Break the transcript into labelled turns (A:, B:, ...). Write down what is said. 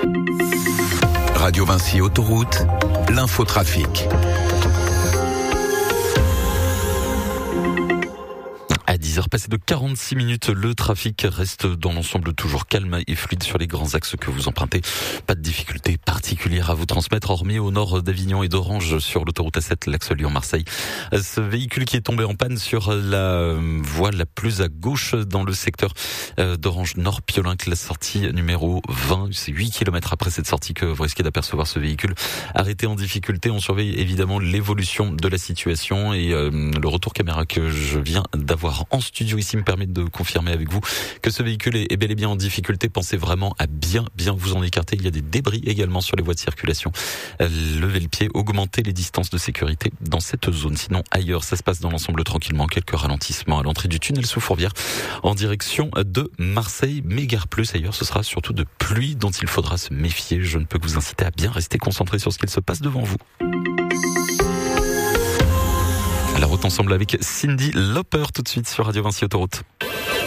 A: Radio Vinci Autoroute, l'infotrafic.
B: À 10h passées de 46 minutes, le trafic reste dans l'ensemble toujours calme et fluide sur les grands axes que vous empruntez. Pas de difficultés particulières à vous transmettre, hormis au nord d'Avignon et d'Orange sur l'autoroute A7, l'axe Lyon-Marseille. Ce véhicule qui est tombé en panne sur la voie la plus à gauche dans le secteur d'Orange Nord Piolinck, la sortie numéro 20. C'est 8 km après cette sortie que vous risquez d'apercevoir ce véhicule arrêté en difficulté. On surveille évidemment l'évolution de la situation et le retour caméra que je viens d'avoir en studio ici me permet de confirmer avec vous que ce véhicule est bel et bien en difficulté. Pensez vraiment à bien vous en écarter. Il y a des débris également sur les voies de circulation. Levez le pied, augmentez les distances de sécurité dans cette zone. Sinon ailleurs, ça se passe dans l'ensemble tranquillement. Quelques ralentissements à l'entrée du tunnel sous Fourvière en direction de Marseille. Mais gare plus ailleurs, ce sera surtout de pluie dont il faudra se méfier. Je ne peux que vous inciter à bien rester concentré sur ce qu'il se passe devant vous. La route ensemble avec Cyndi Lauper tout de suite sur Radio Vinci Autoroute.